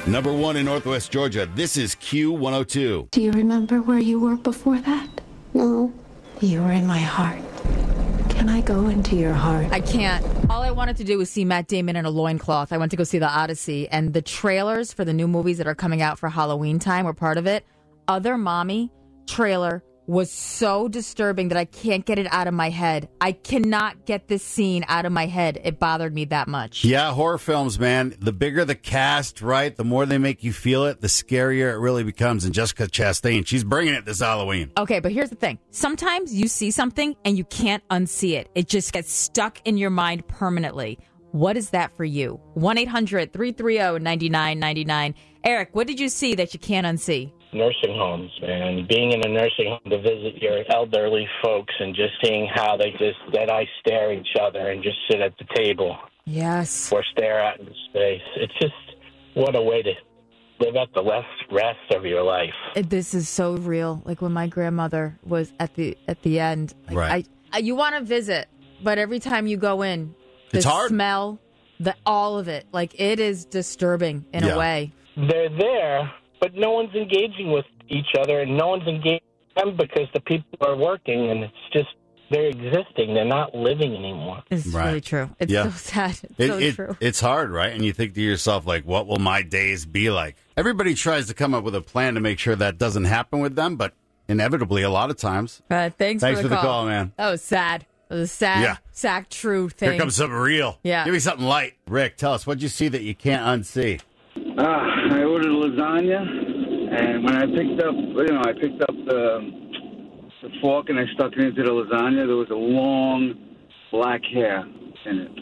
Number 1 in Northwest Georgia. This is Q102. Do you remember where you were before that? No. You were in my heart. Can I go into your heart? I can't. All I wanted to do was see Matt Damon in a loincloth. I went to go see The Odyssey, and the trailers for the new movies that are coming out for Halloween time were part of it. Other Mommy trailer was so disturbing that I can't get it out of my head. I cannot get this scene out of my head. It bothered me that much. Yeah, horror films, man. The bigger the cast, right, the more they make you feel it, the scarier it really becomes. And Jessica Chastain, she's bringing it this Halloween. Okay, but here's the thing. Sometimes you see something and you can't unsee it. It just gets stuck in your mind permanently. What is that for you? 1-800-330-9999. Eric, what did you see that you can't unsee? Nursing homes, and being in a nursing home to visit your elderly folks and just seeing how they just dead-eye stare at each other and just sit at the table. Yes. Or stare out into space. It's just, what a way to live out the rest of your life. This is so real. Like when my grandmother was at the end. Like right. You want to visit, but every time you go in, it's hard. Smell, all of it, like it is disturbing in a way. They're there, but no one's engaging with each other, and no one's engaging with them because the people are working, and it's just they're existing. They're not living anymore. It's really true. It's so sad. It's true. It's hard, right? And you think to yourself, like, what will my days be like? Everybody tries to come up with a plan to make sure that doesn't happen with them, but inevitably, a lot of times. Thanks for the call, man. That was sad. It was a sad, true thing. Here comes something real. Yeah. Give me something light. Rick, tell us, what'd you see that you can't unsee? I ordered lasagna, and when I picked up the fork and I stuck it into the lasagna, there was a long black hair in it.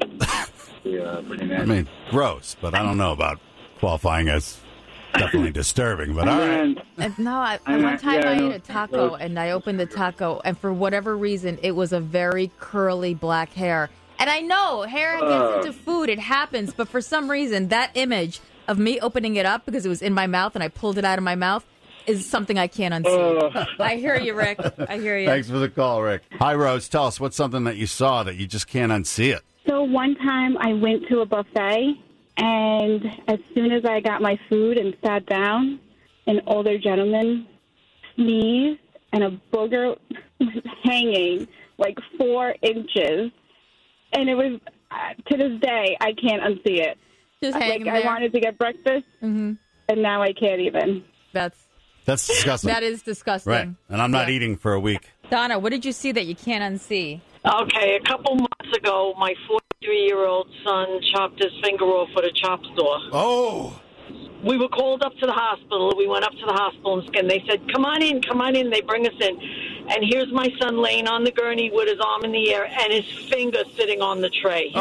Pretty nasty. I mean, gross, but I don't know about qualifying as definitely disturbing, but all right. One time I ate a taco, and I opened the taco, and for whatever reason, it was a very curly black hair. And I know hair gets into food, it happens, but for some reason, that image of me opening it up because it was in my mouth and I pulled it out of my mouth is something I can't unsee. I hear you, Rick. I hear you. Thanks for the call, Rick. Hi, Rose. Tell us, what's something that you saw that you just can't unsee it? So one time I went to a buffet, and as soon as I got my food and sat down, an older gentleman sneezed, and a booger was hanging like 4 inches. And it was, to this day, I can't unsee it. Just hanging there. I wanted to get breakfast, and now I can't even. That's disgusting. That is disgusting. Right. And I'm not eating for a week. Donna, what did you see that you can't unsee? Okay, a couple months ago, my 43-year-old son chopped his finger off at a chop store. Oh! We were called up to the hospital. We went up to the hospital, and they said, come on in. They bring us in. And here's my son laying on the gurney with his arm in the air and his finger sitting on the tray.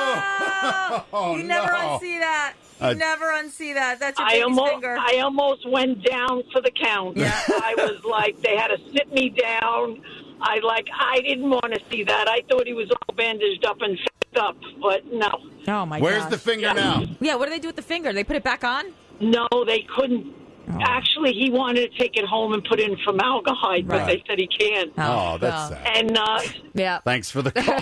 Oh! You never unsee that. Never unsee that. That's your baby's finger. I almost went down for the count. Yeah. I was like, they had to sit me down. I didn't want to see that. I thought he was all bandaged up and fixed up, but no. Oh, my God. Where's the finger now? Yeah, what do they do with the finger? They put it back on? No, they couldn't. Oh. Actually, he wanted to take it home and put it in formaldehyde, but they said he can't. Oh, that's sad. And, yeah. Thanks for the call.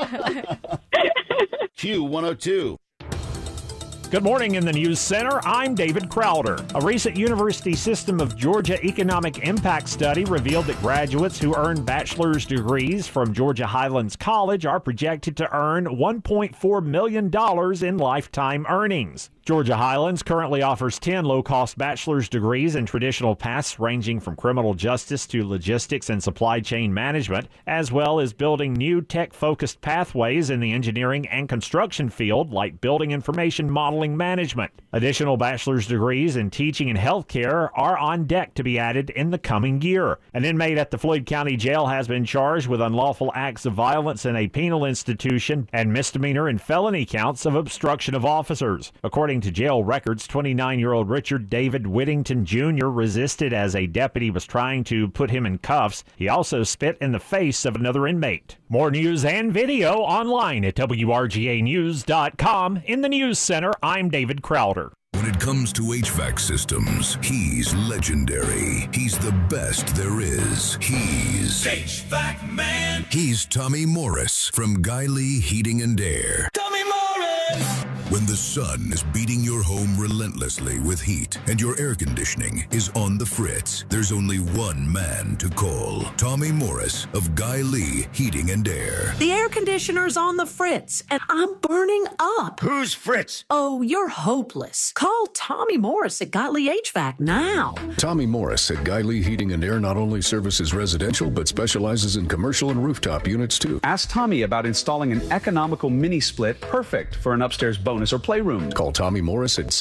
Q102. Good morning in the News Center. I'm David Crowder. A recent University System of Georgia economic impact study revealed that graduates who earn bachelor's degrees from Georgia Highlands College are projected to earn $1.4 million in lifetime earnings. Georgia Highlands currently offers 10 low-cost bachelor's degrees in traditional paths ranging from criminal justice to logistics and supply chain management, as well as building new tech-focused pathways in the engineering and construction field like building information modeling management. Additional bachelor's degrees in teaching and healthcare are on deck to be added in the coming year. An inmate at the Floyd County Jail has been charged with unlawful acts of violence in a penal institution and misdemeanor and felony counts of obstruction of officers. According to jail records, 29-year-old Richard David Whittington Jr. resisted as a deputy was trying to put him in cuffs. He also spit in the face of another inmate. More news and video online at WRGAnews.com. In the News Center, I'm David Crowder. When it comes to HVAC systems, he's legendary. He's the best there is. He's HVAC Man. He's Tommy Morris from Guy Lee Heating and Air. Tommy Morris! When the sun is beating your home relentlessly with heat and your air conditioning is on the fritz, there's only one man to call. Tommy Morris of Guy Lee Heating and Air. The air conditioner's on the fritz, and I'm burning up. Who's Fritz? Oh, you're hopeless. Call Tommy Morris at Guy Lee HVAC now. Tommy Morris at Guy Lee Heating and Air not only services residential, but specializes in commercial and rooftop units, too. Ask Tommy about installing an economical mini-split perfect for an upstairs bonus or playroom. Call Tommy Morris at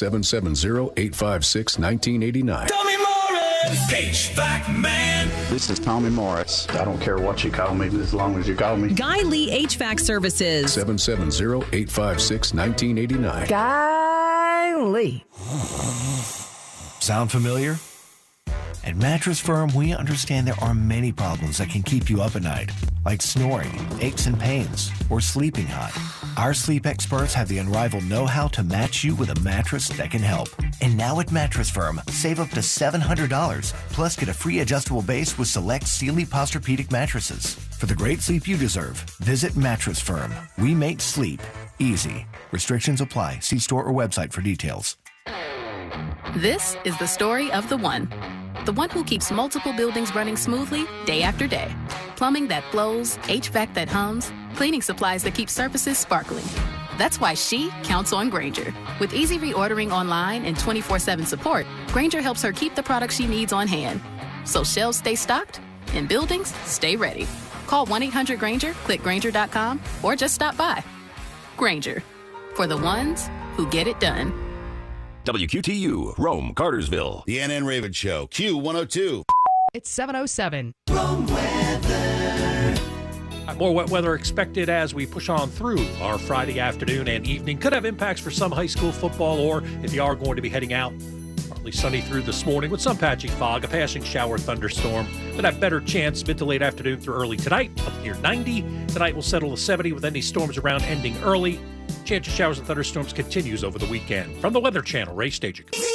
770-856-1989. Tommy Morris! HVAC Man! This is Tommy Morris. I don't care what you call me, as long as you call me. Guy Lee HVAC Services. 770-856-1989. Guy Lee. Sound familiar? At Mattress Firm, we understand there are many problems that can keep you up at night, like snoring, aches and pains, or sleeping hot. Our sleep experts have the unrivaled know-how to match you with a mattress that can help. And now at Mattress Firm, save up to $700, plus get a free adjustable base with select Sealy Posturepedic mattresses. For the great sleep you deserve, visit Mattress Firm. We make sleep easy. Restrictions apply. See store or website for details. This is the story of the one who keeps multiple buildings running smoothly day after day. Plumbing that flows, HVAC that hums, cleaning supplies that keep surfaces sparkling. That's why she counts on Grainger. With easy reordering online and 24/7 support, Grainger helps her keep the products she needs on hand. So shelves stay stocked and buildings stay ready. Call 1-800-GRAINGER, click Grainger.com, or just stop by. Grainger, for the ones who get it done. WQTU, Rome, Cartersville. The Ann Raven Show, Q102. It's 7:07. Rome weather. More wet weather expected as we push on through our Friday afternoon and evening. Could have impacts for some high school football, or if you are going to be heading out. Partly sunny through this morning with some patchy fog, a passing shower thunderstorm. Could have better chance mid to late afternoon through early tonight, up near 90. Tonight will settle to 70 with any storms around ending early. Chance of showers and thunderstorms continues over the weekend. From the Weather Channel, Ray Stajic.